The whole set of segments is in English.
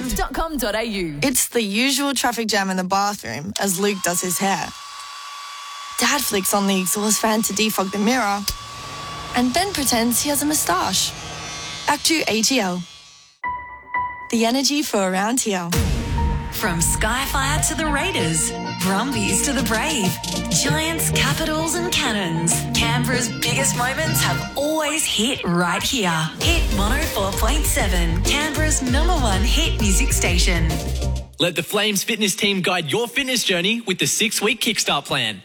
wave.com.au. It's the usual traffic jam in the bathroom as Luke does his hair. Dad flicks on the exhaust fan to defog the mirror, and Ben pretends he has a moustache. Back to ATL. The energy for around here. From Skyfire to the Raiders, Brumbies to the Brave, Giants, Capitals and Cannons, Canberra's biggest moments have always hit right here. Hit 104.7, Canberra's #1 hit music station. Let the Flames fitness team guide your fitness journey with the 6-week Kickstart plan.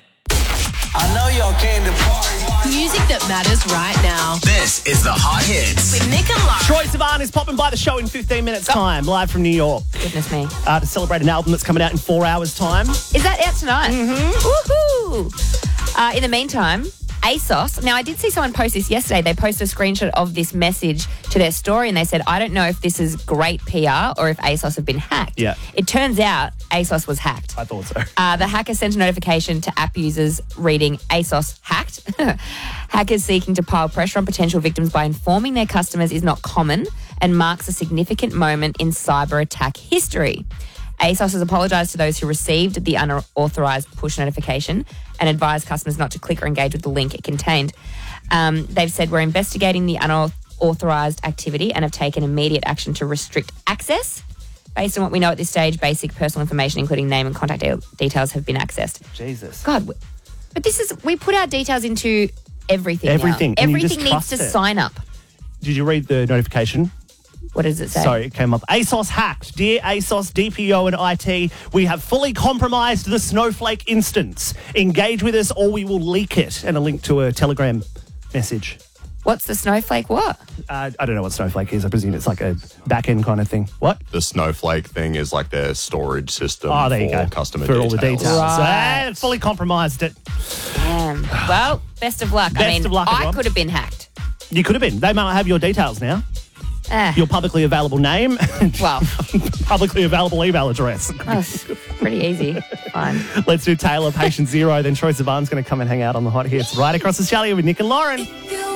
I know y'all came to party. Music that matters right now. This is The Hot Hits. With Nick and Lauren. Troye Sivan is popping by the show in 15 minutes' time, live from New York. Goodness me. To celebrate an album that's coming out in 4 hours' time. Is that out tonight? Mm-hmm. Woohoo! In the meantime, ASOS. Now, I did see someone post this yesterday. They posted a screenshot of this message to their story and they said, I don't know if this is great PR or if ASOS have been hacked. Yeah. It turns out ASOS was hacked. I thought so. The hacker sent a notification to app users reading ASOS hacked. Hackers seeking to pile pressure on potential victims by informing their customers is not common and marks a significant moment in cyber attack history. ASOS has apologised to those who received the unauthorised push notification and advised customers not to click or engage with the link it contained. They've said, we're investigating the unauthorised activity and have taken immediate action to restrict access. Based on what we know at this stage, basic personal information, including name and contact details, have been accessed. Jesus. God, but this is, we put our details into everything now. Everything. And you just Everything needs to trust it. sign up. Did you read the notification? What does it say? Sorry, it came up. ASOS hacked. Dear ASOS, DPO and IT, we have fully compromised the Snowflake instance. Engage with us or we will leak it. And a link to a Telegram message. What's the Snowflake what? I don't know what Snowflake is. I presume it's like a back-end kind of thing. What? The Snowflake thing is like their storage system There you for go. customer for details. all the details. Right. So, fully compromised it. Damn. Well, best of luck. Best of luck, I everyone. could have been hacked. You could have been. They might have your details now. Your publicly available name. Well, publicly available email address. that's pretty easy. Fine. Let's do Taylor, Patient Zero. Then Troye Sivan's going to come and hang out on the Hot Hits right across Australia with Nick and Lauren.